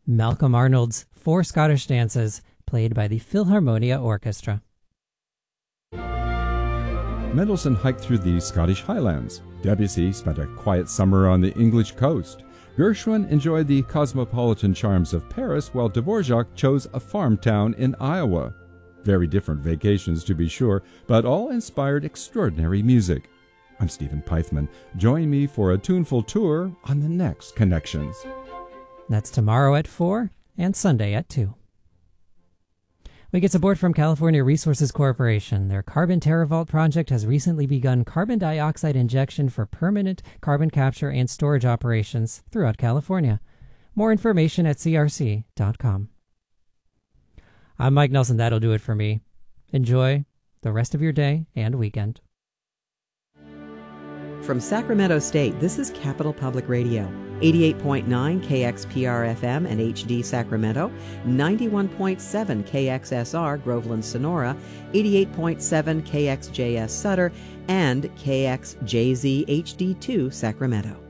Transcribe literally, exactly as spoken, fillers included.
Malcolm Arnold's Four Scottish Dances, played by the Philharmonia Orchestra. Mendelssohn hiked through the Scottish Highlands. Debussy spent a quiet summer on the English coast. Gershwin enjoyed the cosmopolitan charms of Paris, while Dvorak chose a farm town in Iowa. Very different vacations, to be sure, but all inspired extraordinary music. I'm Stephen Peithman. Join me for a tuneful tour on the next Connections. That's tomorrow at four and Sunday at two. We get support from California Resources Corporation. Their Carbon TerraVault project has recently begun carbon dioxide injection for permanent carbon capture and storage operations throughout California. More information at c r c dot com. I'm Mike Nelson. That'll do it for me. Enjoy the rest of your day and weekend. From Sacramento State, this is Capital Public Radio. eighty-eight point nine K X P R F M and H D Sacramento, ninety-one point seven K X S R Groveland Sonora, eighty-eight point seven K X J S Sutter, and K X J Z H D two Sacramento.